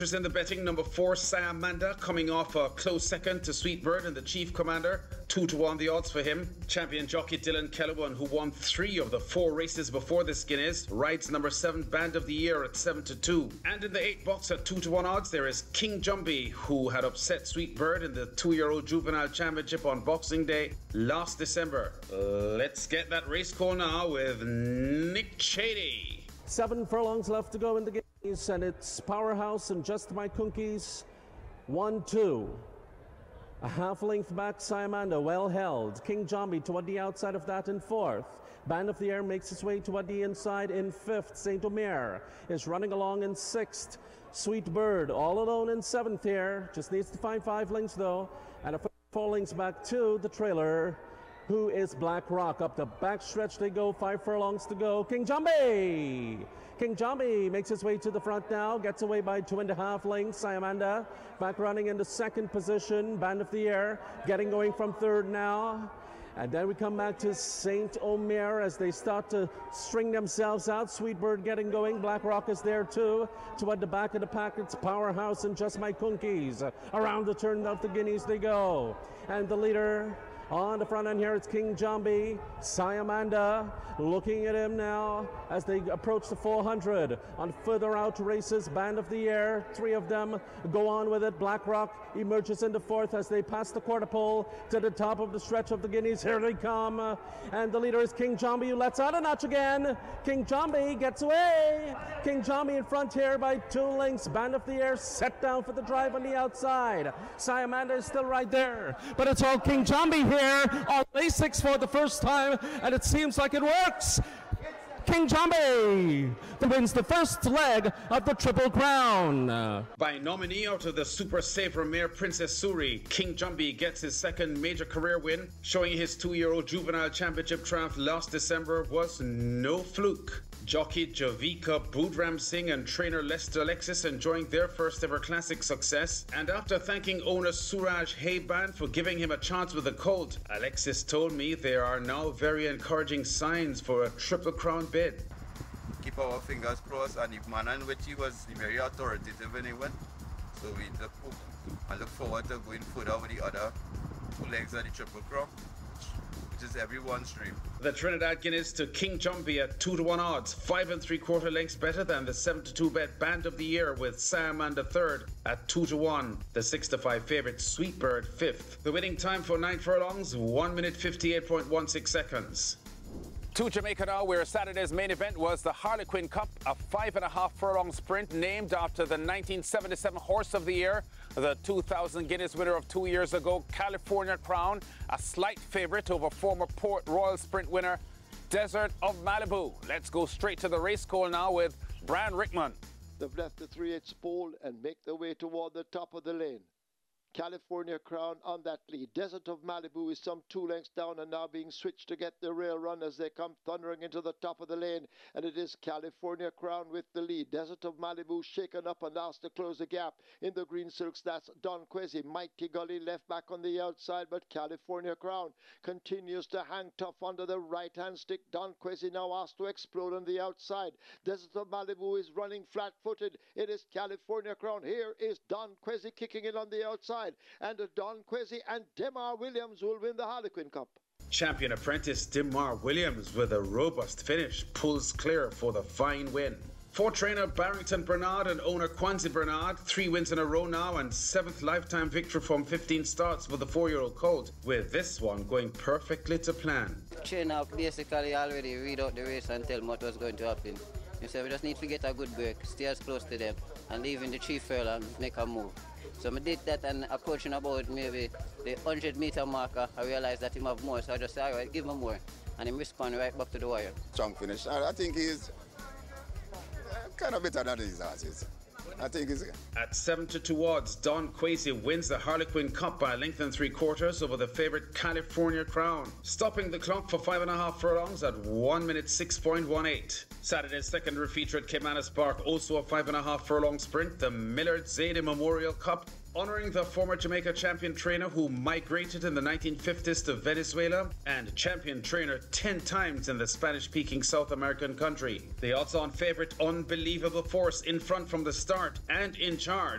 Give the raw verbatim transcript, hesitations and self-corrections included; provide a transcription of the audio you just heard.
In the betting, number four, Siamanda, coming off a close second to Sweet Bird and the Chief Commander. Two to one the odds for him. Champion jockey Dylan Kellerwan, who won three of the four races before this Guinness, rides number seven, Band of the Year, at seven to two. And in the eight box at two to one odds, there is King Jumbie, who had upset Sweet Bird in the two-year-old Juvenile Championship on Boxing Day last December. Let's get that race call now with Nick Chady. Seven furlongs left to go in the Guineas, and it's Powerhouse and Just My Kunkies. One, two. A half length back, Siamanda, well held. King Jumbie toward the outside of that in fourth. Band of the Air makes its way toward the inside in fifth. Saint Omer is running along in sixth. Sweet Bird all alone in seventh here. Just needs to find five lengths though. And a four lengths back to the trailer, who is Black Rock. Up the backstretch they go, five furlongs to go. King Jumbie! King Jumbie makes his way to the front now, gets away by two and a half lengths. Siamanda back running into second position. Band of the Air getting going from third now. And then we come back to Saint Omer as they start to string themselves out. Sweet Bird getting going. Black Rock is there too. Toward the back of the pack, it's Powerhouse and Just My Kunkies. Around the turn of the Guineas they go. And the leader on the front end here, it's King Jumbie. Siamanda looking at him now as they approach the four hundred. On further out races, Band of the Air, three of them go on with it. Black Rock emerges into fourth as they pass the quarter pole to the top of the stretch of the Guineas. Here they come. And the leader is King Jumbie, who lets out a notch again. King Jumbie gets away. King Jumbie in front here by two lengths. Band of the Air set down for the drive on the outside. Siamanda is still right there. But it's all King Jumbie here on Lasix for the first time, and it seems like it works. King Jumbie that wins the first leg of the Triple Crown. By nominee out of the Super Saver mare Princess Suri, King Jumbie gets his second major career win, showing his two-year-old Juvenile Championship triumph last December was no fluke. Jockey Javika Budram Singh and trainer Lester Alexis enjoying their first ever classic success, and after thanking owner Suraj Heiban for giving him a chance with the colt, Alexis told me there are now very encouraging signs for a Triple Crown bid. Keep our fingers crossed, and the manner in which he was very authoritative when he went, so we look, I look forward to going further with the other two legs of the Triple Crown, which is everyone's dream. The Trinidad Guineas to King Jumbie at two to one odds, five and three quarter lengths better than the seven to two bet Band of the Year with Siamanda third at two to one. The six to five favorite Sweet Bird fifth. The winning time for nine furlongs, one minute fifty-eight point one six seconds. To Jamaica now, where Saturday's main event was the Harlequin Cup, a five and a half furlong sprint named after the nineteen seventy-seven Horse of the Year, the two thousand Guineas winner of two years ago, California Crown, a slight favorite over former Port Royal Sprint winner, Desert of Malibu. Let's go straight to the race call now with Brian Rickman. They've left the three eighths pole and make their way toward the top of the lane. California Crown on that lead. Desert of Malibu is some two lengths down and now being switched to get the rail run as they come thundering into the top of the lane. And it is California Crown with the lead. Desert of Malibu shaken up and asked to close the gap. In the green silks, that's Don Quezzy. Mighty Gully left back on the outside, but California Crown continues to hang tough under the right-hand stick. Don Quezzy now asked to explode on the outside. Desert of Malibu is running flat-footed. It is California Crown. Here is Don Quezzy kicking in on the outside. And Don Quezzy and Demar Williams will win the Harlequin Cup. Champion apprentice Demar Williams with a robust finish pulls clear for the fine win. For trainer Barrington Bernard and owner Quanzi Bernard, three wins in a row now and seventh lifetime victory from fifteen starts with the four-year-old colt, with this one going perfectly to plan. Trainer basically already read out the race and tell them what was going to happen. You say we just need to get a good break, stay as close to them, and leave in the chief furlong and make a move. So I did that and approaching about maybe the one hundred meter marker, I realized that he have more, so I just said, all right, give him more. And he responded right back to the wire. Strong finish. I think he's kind of better than his horses. I think he's... At seven to two odds, Don Quezzy wins the Harlequin Cup by a length and three quarters over the favorite California Crown, stopping the clock for five and a half furlongs at one minute six point one eight. Saturday's secondary feature at Caymanas Park, also a five and a half furlong sprint, the Millard Zaidi Memorial Cup, honoring the former Jamaica champion trainer who migrated in the nineteen fifties to Venezuela and champion trainer ten times in the Spanish-speaking South American country. The odds-on favorite Unbelievable Force in front from the start and in charge.